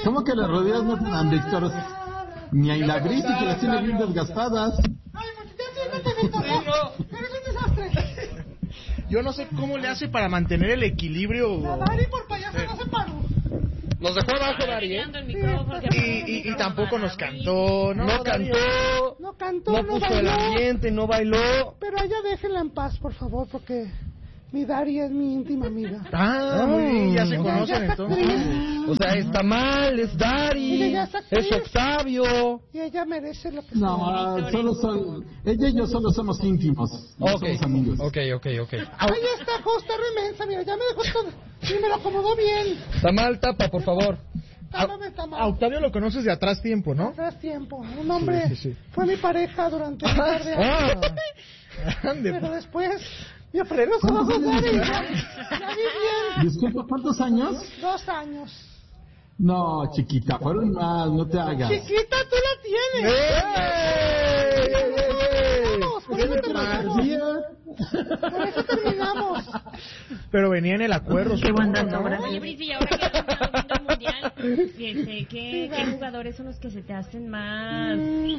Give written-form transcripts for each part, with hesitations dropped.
¿Cómo que las rodillas no dan, Víctor? Ni a la Brisi que las tiene bien desgastadas. Ay, eres un desastre. Yo no sé cómo le hace para mantener el equilibrio. La Dari por payaso no se paró. Nos dejó abajo, Dari, Y tampoco nos cantó, ¿no? No cantó, no puso bailó, el ambiente, no bailó. Pero a ella déjenla en paz, por favor, porque mi Dari es mi íntima amiga. Muy bien, ya se conocen entonces. O sea, está mal, es Dari, es Octavio. Y ella merece lo que No, solo son... Ella y yo solo somos íntimos. No somos amigos. Ok. Ahí está, Costa remensa, mira, ya me dejó todo. Y me lo acomodó bien. Tamal, tapa, por favor. Está mal. A Octavio lo conoces de atrás tiempo, ¿no? Atrás tiempo. Un hombre fue mi pareja durante un par de años. Pero después... Y aprené los ojos, Dari. Ya vi bien. Disculpa, ¿cuántos años? 2 años. No, chiquita, fueron más, no te hagas. Chiquita, tú la tienes. Por eso terminamos. Pero venía en el acuerdo. Qué buen dato. Oye, Brisi, ahora que has estado viendo el mundial, ¿qué jugadores son los que se te hacen más...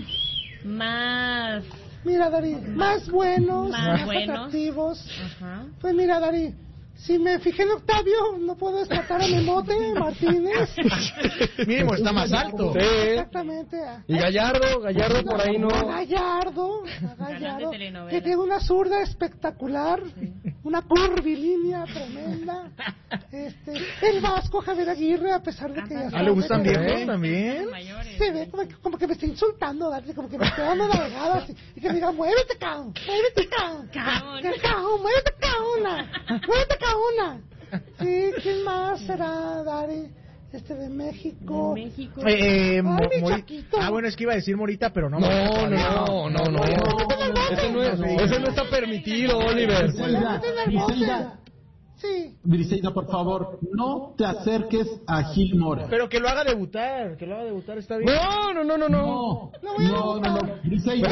Mira, Dari, más buenos, más atractivos. Ajá. Pues mira, Dari, si me fijé en Octavio, no puedo descartar a Memote Martínez. Mínimo, está más alto. Sí. Exactamente. Y Gallardo por ahí no. Gallardo, que tiene una zurda espectacular, una curvilínea tremenda. El Vasco Javier Aguirre, a pesar de que ya ¿Le gustan viejos también? se ve como que me está insultando, Dari, como que me está dando nalgadas y que me diga, muévete, cabrón, muévete, cabrón, muévete, cabrón. Sí, ¿quién más será, Dari? De México. Chaquito. Bueno, es que iba a decir Morita, pero no. No. Ese no está permitido, Oliver. Sí. Briseida, por favor, no te acerques a Gil Mora. Pero que lo haga debutar, está bien. No. Briseida,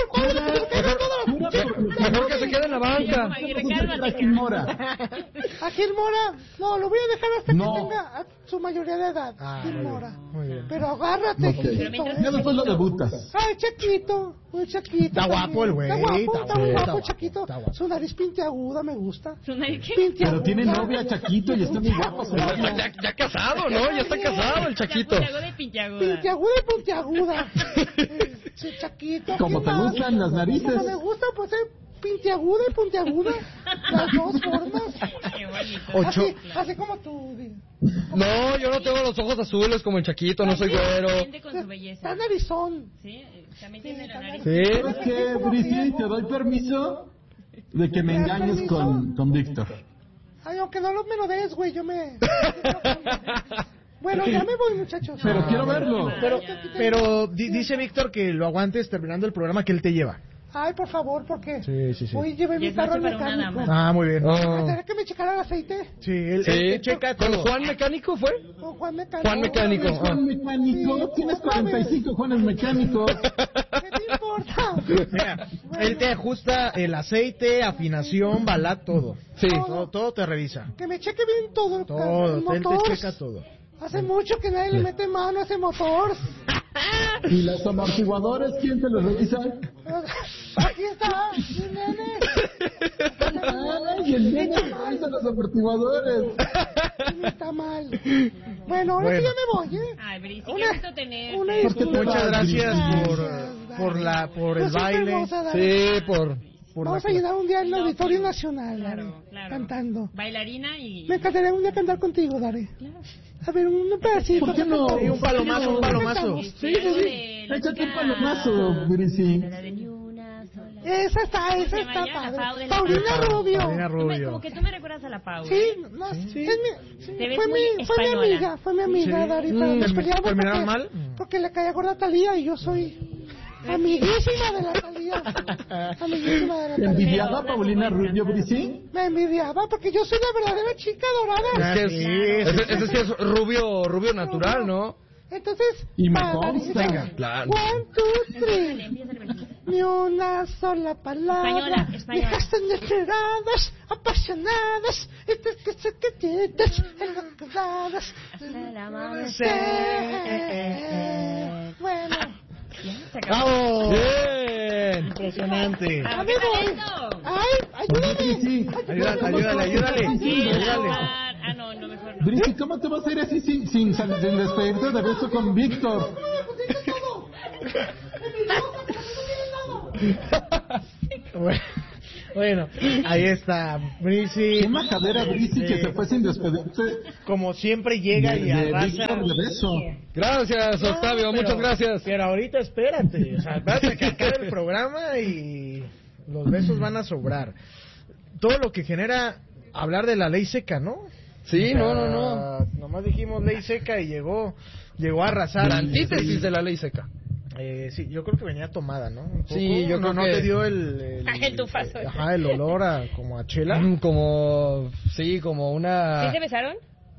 mejor que se quede en la banca. a Gil Mora. A Gil Mora, no, lo voy a dejar hasta que tenga su mayoría de edad. Gil Mora. Muy bien. Pero agárrate, Gilito. Ya después lo debutas. Ay, Chaquito, muy Chaquito. Está guapo el güey. Está muy guapo, Chaquito. Su nariz pintiaguda me gusta. ¿Su nariz qué? Pero tiene novia, Chaquito, y está muy guapo. Ya casado, ¿no? Ya está casado el Chaquito. Pintiaguda y puntiaguda. Sí, Chaquito. Como te gustan las narices. Como me gusta, pues pintiaguda y puntiaguda. Las dos formas. Qué bonito. Así como tú. No, yo no tengo los ojos azules como el Chaquito, no soy güero. Con su belleza. Está narizón. Sí, también tiene la nariz. Sí. ¿Sabes qué, Brisi? Te doy permiso de que me engañes con Víctor. Ay, aunque no me lo des, güey, yo me... Bueno, ya me voy, muchachos. Pero quiero verlo. Pero dice Víctor que lo aguantes terminando el programa que él te lleva. Ay, por favor, porque Sí. hoy llevé mi carro al mecánico. Muy bien. ¿Tendrá que me checara el aceite? Sí, él checa ¿Con todo. Juan Mecánico fue? ¿O Juan Mecánico? Juan Mecánico. Juan Mecánico, tienes 45 Juanes Mecánicos. ¿Qué te importa? Mira, él te ajusta el aceite, afinación, balat, todo. Sí. Todo te revisa. Que me cheque bien todo el Todo, él motor. te checa todo. Hace mucho que nadie le mete mano a ese motor. ¿Y los amortiguadores quién te los revisa? Aquí está, mi nene. Ay, el nene que revisa los amortiguadores. Está mal. Bueno, ahora sí ya me voy, ¿eh? Ay, Brisi, qué gusto tenerte. Una disculpa. Muchas gracias por el Yo soy baile. hermosa, Dari. Sí, por Vamos a llegar un día al Auditorio Nacional, Claro, Dari, claro. cantando. Bailarina y... Me encantaría un día cantar contigo, Dari. Claro. A ver, un pedacito. ¿Por qué no? Sí, un palomazo. Sí. Échate un palomazo, Brisi. Esa está padre. Paulina Rubio. Como que tú me recuerdas a la Paula. Sí, no, Te ves fue muy española. mi amiga, Dari, pero nos peleamos ¿Terminaron mal? porque le caía gorda a Talía y yo soy amiguísima de la Talía. ¿Te envidiaba Paulina Rubio, Brisi? Me envidiaba porque yo soy la verdadera chica dorada. Es que ese sí es rubio natural, ¿no? Entonces, Y me Dari, consta. Venga, claro. 1, 2, 3. Empieza el ni una sola palabra. Española. Dejaste desesperadas, apasionadas, enloquecidas, hasta el amanecer. Bueno. ¡Bravo! Bien. Impresionante. A ver, ayúdame. Ayúdale. No, mejor no. Brisi, ¿cómo te vas a ir así sin despedirte de beso con Víctor? Bueno, ahí está Brisi. Qué majadera Brisi que se fue sin despedirse. Como siempre llega y arrasa. Víctor de beso. Gracias, Octavio, muchas gracias. Pero ahorita espérate, o sea, vas a que acabe el programa y los besos van a sobrar. Todo lo que genera hablar de la ley seca, ¿no? Sí, no. Nomás dijimos ley seca y llegó a arrasar. La antítesis de la ley seca. Sí, yo creo que venía tomada, ¿no? Sí, yo creo que... ¿No te dio el tufazo? El olor como a chela? Como una... ¿Sí se besaron?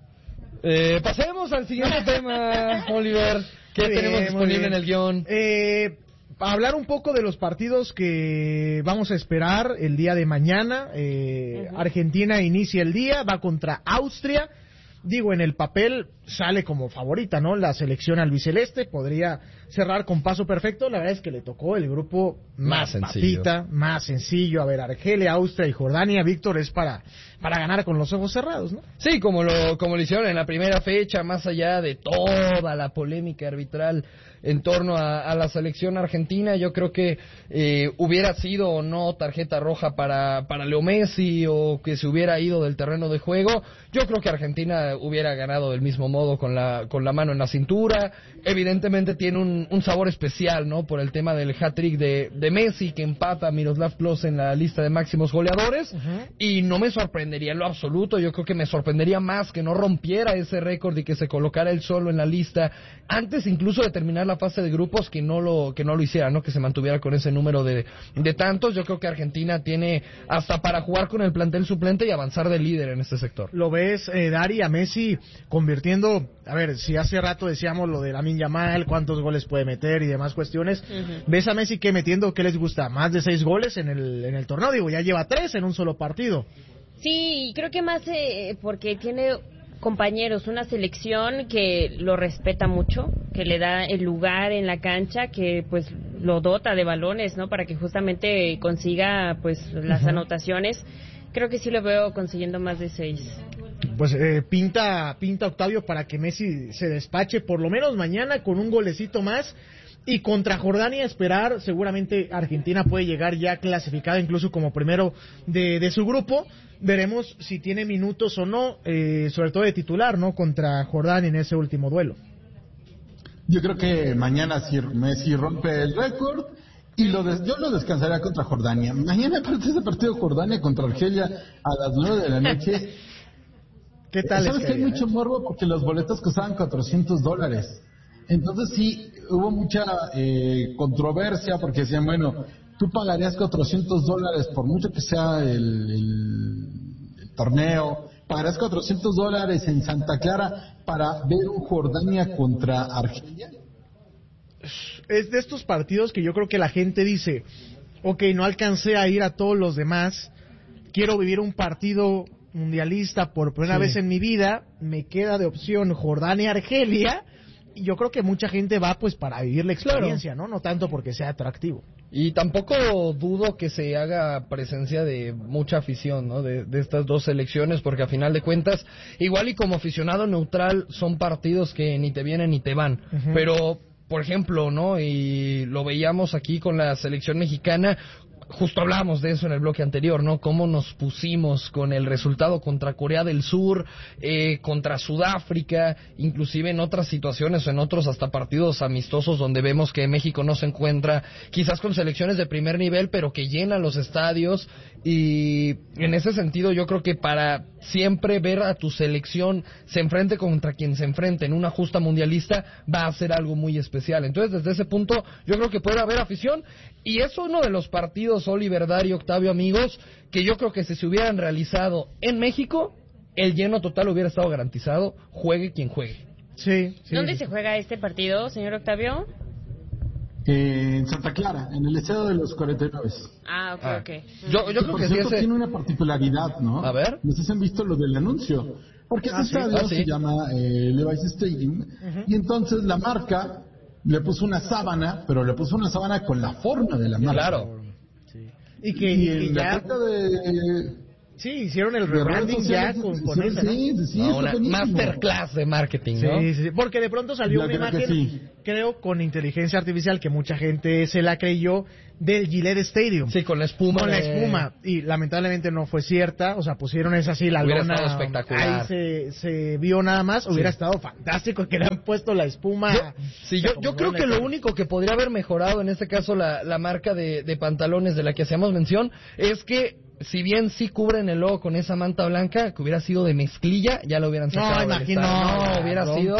Pasemos al siguiente tema, Oliver. ¿Qué tenemos disponible en el guión? Hablar un poco de los partidos que vamos a esperar el día de mañana. Argentina inicia el día, va contra Austria. Digo, en el papel sale como favorita, ¿no? La selección albiceleste podría cerrar con paso perfecto. La verdad es que le tocó el grupo más sencillo. papita, más sencillo. A ver, Argelia, Austria y Jordania, Víctor, es para ganar con los ojos cerrados, ¿no? Sí, como lo hicieron en la primera fecha, más allá de toda la polémica arbitral en torno a la selección argentina, yo creo que hubiera sido o no tarjeta roja para Leo Messi o que se hubiera ido del terreno de juego. Yo creo que Argentina hubiera ganado del mismo modo con la mano en la cintura. Evidentemente tiene un sabor especial, ¿no? Por el tema del hat-trick de Messi, que empata a Miroslav Klose en la lista de máximos goleadores. Y no me sorprendería en lo absoluto. Yo creo que me sorprendería más que no rompiera ese récord y que se colocara él solo en la lista antes incluso de terminar la fase de grupos, que no lo hiciera, ¿no? Que se mantuviera con ese número de tantos. Yo creo que Argentina tiene hasta para jugar con el plantel suplente y avanzar de líder en este sector. ¿Lo ves, Dari, a Messi convirtiendo, a ver, si hace rato decíamos lo de Lamine Yamal, cuántos goles puede meter y demás cuestiones, ¿ves a Messi que metiendo, qué les gusta, más de 6 goles en el torneo? Digo, ya lleva 3 en un solo partido. Sí, creo que más porque tiene compañeros, una selección que lo respeta mucho, que le da el lugar en la cancha, que pues lo dota de balones, ¿no? Para que justamente consiga pues las anotaciones. Creo que sí lo veo consiguiendo más de 6. Pues pinta Octavio para que Messi se despache por lo menos mañana con un golecito más. Y contra Jordania esperar, seguramente Argentina puede llegar ya clasificada incluso como primero de su grupo. Veremos si tiene minutos o no, sobre todo de titular, ¿no? Contra Jordania en ese último duelo. Yo creo que mañana si Messi rompe el récord y yo lo descansaría contra Jordania. Mañana aparte ese partido de Jordania contra Argelia a las 9 de la noche. ¿Qué tal? ¿Sabes que hay mucho morbo? Porque los boletos costaban $400. Entonces sí, hubo mucha controversia porque decían, bueno, tú pagarías $400 por mucho que sea el torneo, pagarás $400 en Santa Clara para ver un Jordania contra Argelia. Es de estos partidos que yo creo que la gente dice, ok, no alcancé a ir a todos los demás, quiero vivir un partido mundialista por primera vez en mi vida, me queda de opción Jordania-Argelia. Y yo creo que mucha gente va pues para vivir la experiencia, ¿no? No tanto porque sea atractivo. Y tampoco dudo que se haga presencia de mucha afición, ¿no? De estas dos selecciones, porque a final de cuentas, igual y como aficionado neutral, son partidos que ni te vienen ni te van. Pero, por ejemplo, ¿no? Y lo veíamos aquí con la selección mexicana. Justo hablábamos de eso en el bloque anterior, ¿no? Cómo nos pusimos con el resultado contra Corea del Sur, contra Sudáfrica, inclusive en otras situaciones o en otros hasta partidos amistosos donde vemos que México no se encuentra quizás con selecciones de primer nivel, pero que llenan los estadios. Y en ese sentido yo creo que para siempre ver a tu selección se enfrente contra quien se enfrente en una justa mundialista va a ser algo muy especial. Entonces desde ese punto yo creo que puede haber afición y es uno de los partidos, Oliver, Dario, Octavio, amigos, que yo creo que si se hubieran realizado en México el lleno total hubiera estado garantizado, juegue quien juegue. Sí. ¿Dónde se juega este partido, señor Octavio? en Santa Clara, en el estadio de los 49. Ok. Yo creo que sí tiene una particularidad, ¿no? A ver. No sé si han visto lo del anuncio. Porque este estadio se llama Levi's Stadium, y entonces la marca le puso una sábana, pero le puso una sábana con la forma de la marca. Claro. Sí. Y en ya... la cuenta de... Sí, hicieron el rebranding ya con esa, ¿no? Sí, Una masterclass de marketing, ¿no? Sí, porque de pronto salió una imagen, creo, con inteligencia artificial, que mucha gente se la creyó, del Gillette Stadium. Sí, con la espuma. Con la espuma, y lamentablemente no fue cierta, o sea, pusieron esa así, la hubiera lona, estado espectacular. ahí se vio nada más, hubiera estado fantástico que le han puesto la espuma. Yo creo que lo único que podría haber mejorado, en este caso la marca de pantalones de la que hacíamos mención, es que si bien sí cubren el logo con esa manta blanca, que hubiera sido de mezclilla, ya lo hubieran sacado. No, hubiera sido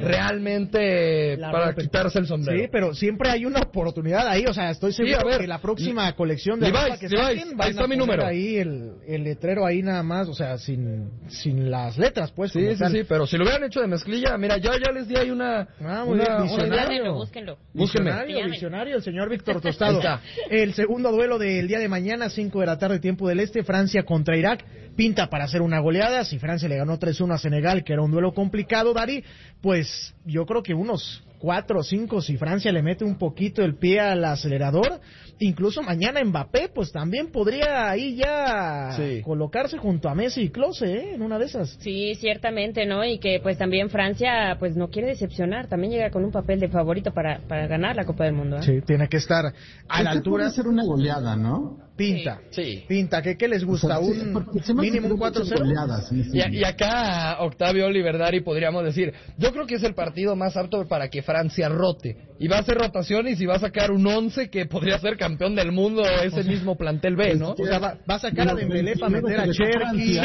realmente para quitarse el sombrero. Sí, pero siempre hay una oportunidad ahí, o sea, estoy seguro que la próxima colección de ropa que saquen, ahí está mi número. Ahí el letrero ahí nada más, o sea, sin las letras, pues. Sí, pero si lo hubieran hecho de mezclilla, mira, ya les di ahí una visionario. Búsquenlo. Visionario, el señor Víctor Tostado. El segundo duelo del día de mañana, 5 de la tarde, tiempo del Este, Francia contra Irak, pinta para hacer una goleada. Si Francia le ganó 3-1 a Senegal, que era un duelo complicado, Dari, pues yo creo que unos 4 o 5, si Francia le mete un poquito el pie al acelerador, incluso mañana Mbappé, pues también podría ahí ya colocarse junto a Messi y Klose, en una de esas. Sí, ciertamente, ¿no? Y que pues también Francia pues no quiere decepcionar, también llega con un papel de favorito para ganar la Copa del Mundo, ¿eh? Sí, tiene que estar a la altura. Puede ser una goleada, ¿no? Pinta. Sí. Pinta, ¿qué les gusta? O sea, un mínimo un 4-0. Y acá Octavio Oliver Dari podríamos decir, yo creo que es el partido más apto para que Francia rote. Y va a hacer rotaciones y va a sacar un 11 que podría ser campeón del mundo ese mismo plantel B, ¿no? O sea, va a sacar a Dembélé para meter a Cherki.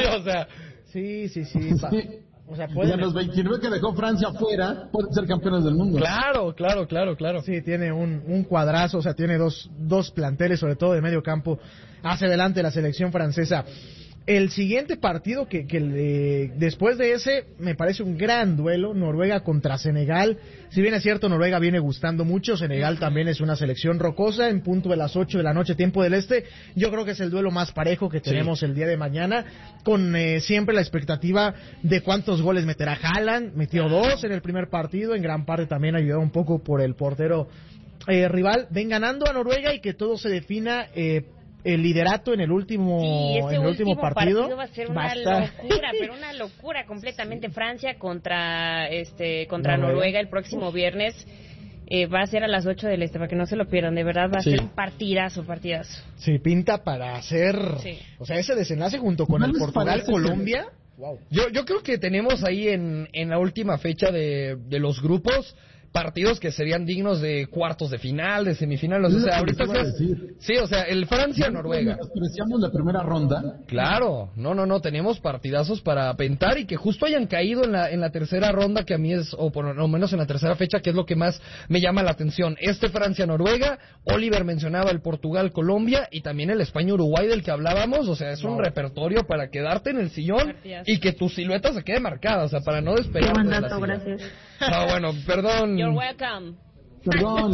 Sí. O sea, y a los 29 que dejó Francia fuera, pueden ser campeones del mundo. Claro. Sí, tiene un cuadrazo, o sea, tiene dos planteles, sobre todo de medio campo, hacia adelante la selección francesa. El siguiente partido que después de ese me parece un gran duelo, Noruega contra Senegal. Si bien es cierto, Noruega viene gustando mucho, Senegal también es una selección rocosa, en punto de las 8 de la noche, tiempo del Este. Yo creo que es el duelo más parejo que tenemos el día de mañana, con siempre la expectativa de cuántos goles meterá Haaland. Metió 2 en el primer partido, en gran parte también ayudado un poco por el portero rival. Ven ganando a Noruega y que todo se defina el liderato en el último partido va a ser una locura, pero una locura completamente. Francia contra Noruega el próximo viernes. Va a ser a las 8 del Este, para que no se lo pierdan. De verdad va a ser un partidazo. Sí, pinta para hacer, o sea, ese desenlace junto con el Portugal-Colombia. Wow. Yo creo que tenemos ahí en la última fecha de los grupos partidos que serían dignos de cuartos de final, de semifinal, o sea, ahorita o sea, el Francia-Noruega. Despreciamos la primera ronda. Claro, no, tenemos partidazos para aventar y que justo hayan caído en la tercera ronda, que a mí es, o por lo menos en la tercera fecha, que es lo que más me llama la atención. Francia-Noruega, Oliver mencionaba el Portugal-Colombia y también el España-Uruguay del que hablábamos, o sea, es un repertorio para quedarte en el sillón y que tu silueta se quede marcada, o sea, para no despegar. Qué buen dato, gracias. No, bueno, perdón. You're welcome. Perdón,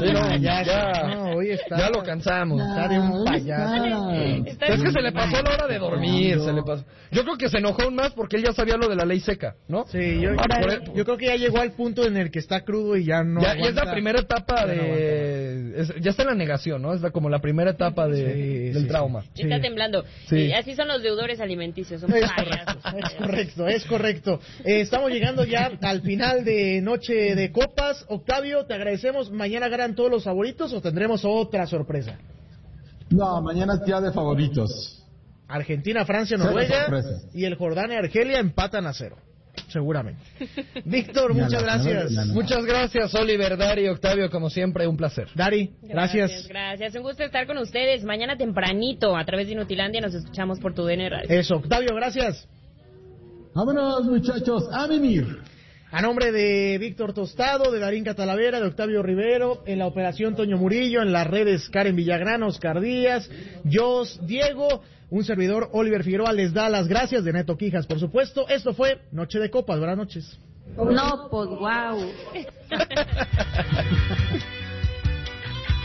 ya lo cansamos. Está de un payaso. Es que se le pasó la hora de dormir, se le pasó. Yo creo que se enojó aún más porque él ya sabía lo de la ley seca, ¿no? Sí, yo creo que ya llegó al punto en el que está crudo y ya no ya es la primera etapa ya está en la negación, ¿no? Es como la primera etapa del trauma. Está temblando. Sí. Así son los deudores alimenticios, son payasos. Es correcto. Estamos llegando ya al final de Noche de Copas. Octavio, te agradecemos. ¿Mañana ganan todos los favoritos o tendremos otra sorpresa? No, mañana es día de favoritos. Argentina, Francia, Noruega y el Jordania-Argelia empatan a 0. Seguramente. Víctor, muchas gracias. Muchas gracias, Oliver, Dari, Octavio, como siempre, un placer. Dari, gracias. Gracias, un gusto estar con ustedes. Mañana tempranito, a través de Inutilandia, nos escuchamos por tu DN Radio. Eso, Octavio, gracias. Vámonos, muchachos, a venir. A nombre de Víctor Tostado, de Darín Catalavera, de Octavio Rivero, en la operación Toño Murillo, en las redes Karen Villagrán, Oscar Díaz, Jos, Diego, un servidor Oliver Figueroa les da las gracias, de Neto Quijas, por supuesto. Esto fue Noche de Copas. Buenas noches. No, pues wow.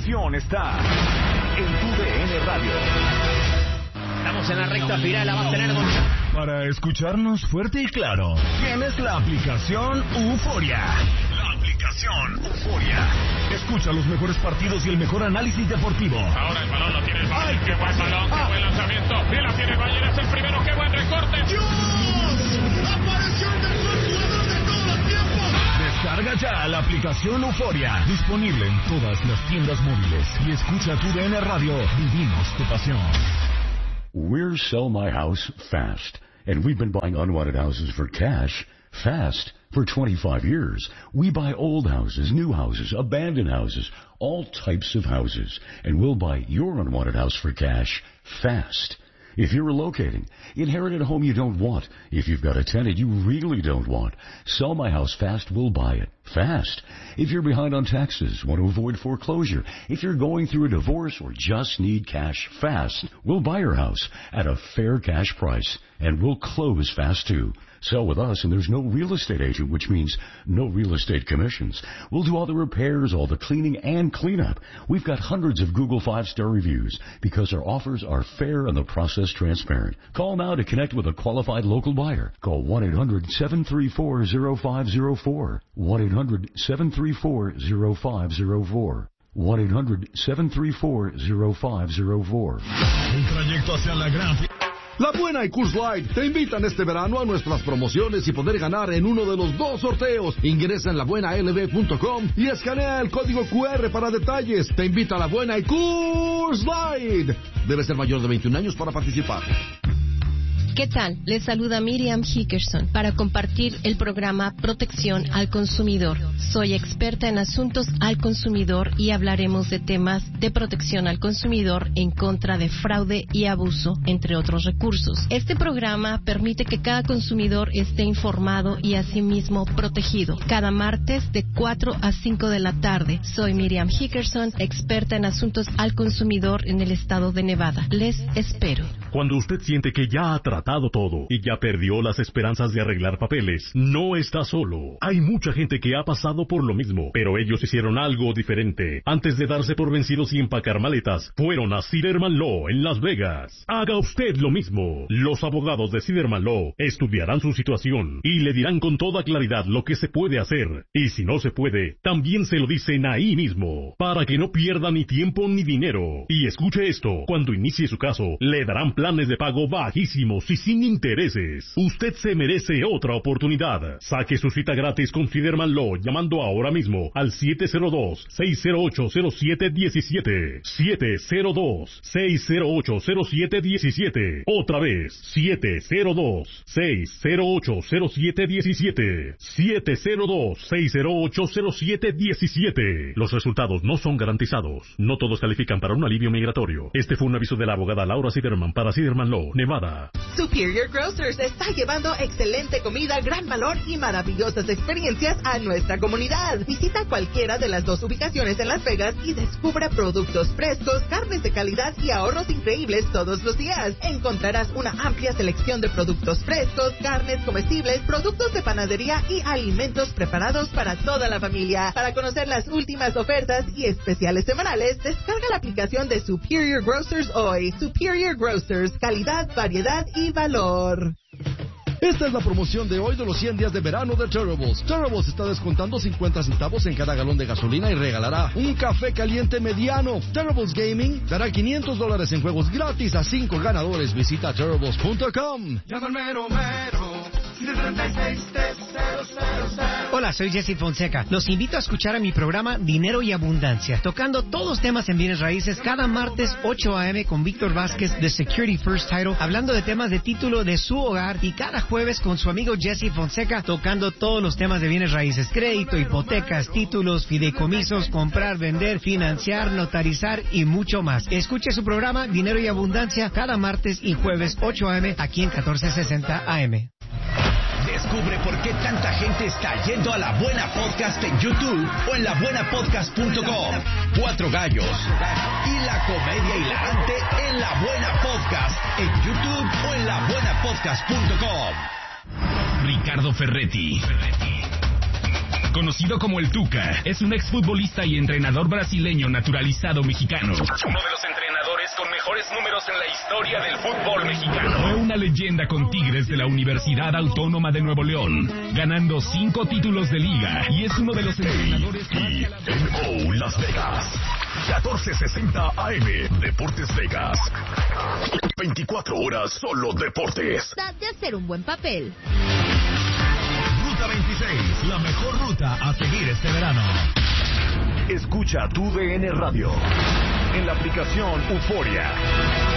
diversión está en TUDN Radio. Estamos en la recta final, la va a tener Para escucharnos fuerte y claro, tienes la aplicación Euforia. La aplicación Euforia. Escucha los mejores partidos y el mejor análisis deportivo. Ahora el balón lo tiene el Bayern. ¡Qué buen balón! ¡Qué buen lanzamiento! ¡Y la tiene el Bayern! ¡Es el primero! ¡Qué buen recorte! ¡Dios! ¡Apareció el mejor jugador de todos los tiempos! Descarga ya la aplicación Euforia. Disponible en todas las tiendas móviles. Y escucha TUDN Radio. Vivimos tu pasión. We're Sell My House Fast, and we've been buying unwanted houses for cash fast for 25 years. We buy old houses, new houses, abandoned houses, all types of houses, and we'll buy your unwanted house for cash fast. If you're relocating, inherited a home you don't want, if you've got a tenant you really don't want, Sell My House Fast will buy it fast. If you're behind on taxes, want to avoid foreclosure, if you're going through a divorce or just need cash fast, we'll buy your house at a fair cash price, and we'll close fast too. Sell with us, and there's no real estate agent, which means no real estate commissions. We'll do all the repairs, all the cleaning, and cleanup. We've got hundreds of Google 5-star reviews because our offers are fair and the process transparent. Call now to connect with a qualified local buyer. Call 1-800-734-0504. 1-800-734-0504. 1-800-734-0504. Un trayecto hacia la gran... La Buena y Coors Light te invitan este verano a nuestras promociones y poder ganar en uno de los 2 sorteos. Ingresa en labuenalb.com y escanea el código QR para detalles. Te invita a La Buena y Coors Light. Debe ser mayor de 21 años para participar. ¿Qué tal? Les saluda Miriam Hickerson para compartir el programa Protección al Consumidor. Soy experta en asuntos al consumidor y hablaremos de temas de protección al consumidor en contra de fraude y abuso, entre otros recursos. Este programa permite que cada consumidor esté informado y asimismo protegido. Cada martes de 4 a 5 de la tarde. Soy Miriam Hickerson, experta en asuntos al consumidor en el estado de Nevada. Les espero. Cuando usted siente que ya ha tratado todo y ya perdió las esperanzas de arreglar papeles, no está solo. Hay mucha gente que ha pasado por lo mismo, pero ellos hicieron algo diferente. Antes de darse por vencidos y empacar maletas, fueron a Siderman Law en Las Vegas. Haga usted lo mismo. Los abogados de Siderman Law estudiarán su situación y le dirán con toda claridad lo que se puede hacer. Y si no se puede, también se lo dicen ahí mismo, para que no pierda ni tiempo ni dinero. Y escuche esto, cuando inicie su caso, le darán planes de pago bajísimos y sin intereses. Usted se merece otra oportunidad. Saque su cita gratis con Siderman Law llamando ahora mismo al 702-608-0717. 702-608-0717. Otra vez, 702-608-0717. 702-608-0717. Los resultados no son garantizados. No todos califican para un alivio migratorio. Este fue un aviso de la abogada Laura Siderman para Siderman Law, Nevada. Superior Grocers está llevando excelente comida, gran valor y maravillosas experiencias a nuestra comunidad. Visita cualquiera de las 2 ubicaciones en Las Vegas y descubra productos frescos, carnes de calidad y ahorros increíbles todos los días. Encontrarás una amplia selección de productos frescos, carnes comestibles, productos de panadería y alimentos preparados para toda la familia. Para conocer las últimas ofertas y especiales semanales, descarga la aplicación de Superior Grocers hoy. Superior Grocers, calidad, variedad y valor. Esta es la promoción de hoy de los 100 días de verano de Terribles. Terribles está descontando 50 centavos en cada galón de gasolina y regalará un café caliente mediano. Terribles Gaming dará $500 en juegos gratis a 5 ganadores. Visita Terribles.com. Llama al mero mero. Hola, soy Jesse Fonseca. Los invito a escuchar a mi programa Dinero y Abundancia, tocando todos los temas en bienes raíces cada martes 8 a.m. con Víctor Vázquez de Security First Title, hablando de temas de título de su hogar, y cada jueves con su amigo Jesse Fonseca, tocando todos los temas de bienes raíces: crédito, hipotecas, títulos, fideicomisos, comprar, vender, financiar, notarizar y mucho más. Escuche su programa Dinero y Abundancia cada martes y jueves 8 a.m. aquí en 1460 AM. Descubre por qué tanta gente está yendo a La Buena Podcast en YouTube o en labuenapodcast.com. 4 gallos y la comedia hilarante en La Buena Podcast en YouTube o en labuenapodcast.com. Ricardo Ferretti conocido como el Tuca, es un exfutbolista y entrenador brasileño naturalizado mexicano. Uno de los entrenadores con mejores números en la historia del fútbol mexicano. Fue una leyenda con Tigres de la Universidad Autónoma de Nuevo León, ganando 5 títulos de liga, y es uno de los entrenadores KMO Las Vegas, 1460 AM, Deportes Vegas. 24 horas solo deportes. De hacer un buen papel. Ruta 26, la mejor ruta a seguir este verano. Escucha tu DN Radio en la aplicación Euforia.